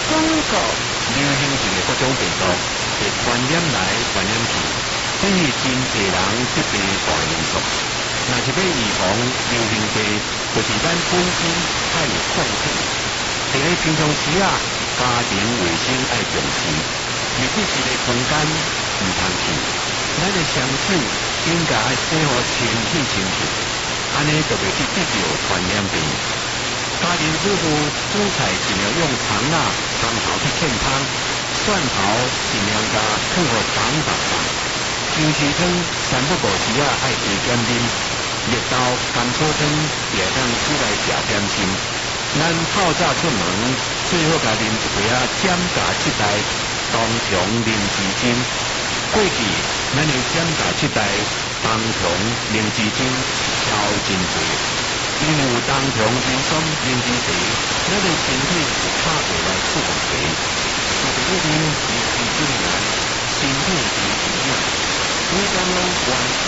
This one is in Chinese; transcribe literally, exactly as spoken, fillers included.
中国流行性的各种病毒，会传染来传染去，这是真侪人这个大因素。若是要预防流行病，就是咱本身爱有控制。第个平常时啊，家庭卫生爱重视，密闭式的空间唔通去。咱的双手应该爱洗好清洗清气，安尼就袂去得到传染病。家庭主妇煮菜尽量用汤啊、汤头去浸汤，蒜头尽量加放互长白白。平时汤三不五时啊爱加减啉，热豆甘草汤也当煮来食点心。咱透早出门最好甲啉一杯啊减价七代冬虫灵芝精。过去咱的减价七代冬虫灵芝精超真济。因为有冬虫元酸灵芝茶，咱的身体有拍过来出问题，所以一定灵芝精来，身体有营养，每天拢完全